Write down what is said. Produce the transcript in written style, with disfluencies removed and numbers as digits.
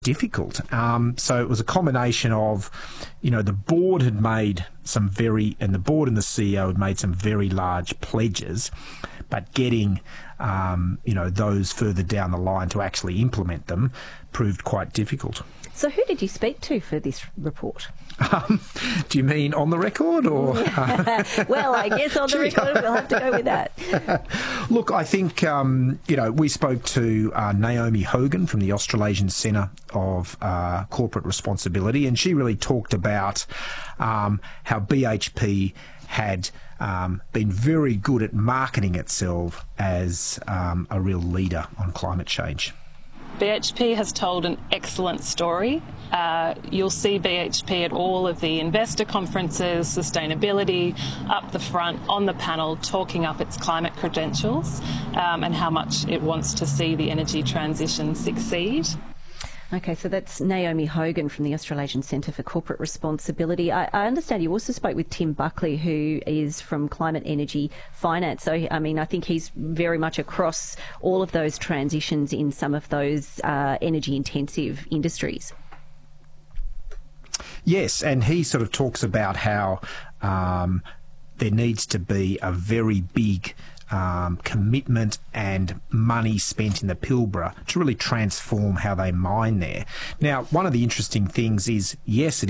difficult. So it was a combination of, the board had made and the board and the CEO had made some very large pledges, but getting, those further down the line to actually implement them proved quite difficult. So who did you speak to for this report? Do you mean on the record or? Well, I guess on the record we'll have to go with that. Look, I think, we spoke to Naomi Hogan from the Australasian Centre of Corporate Responsibility, and she really talked about how BHP had been very good at marketing itself as a real leader on climate change. BHP has told an excellent story. You'll see BHP at all of the investor conferences, sustainability, up the front, on the panel, talking up its climate credentials and how much it wants to see the energy transition succeed. Okay, so that's Naomi Hogan from the Australasian Centre for Corporate Responsibility. I understand you also spoke with Tim Buckley, who is from Climate Energy Finance. So, I think he's very much across all of those transitions in some of those energy-intensive industries. Yes, and he sort of talks about how there needs to be a very big commitment and money spent in the Pilbara to really transform how they mine there. Now, one of the interesting things is, yes, it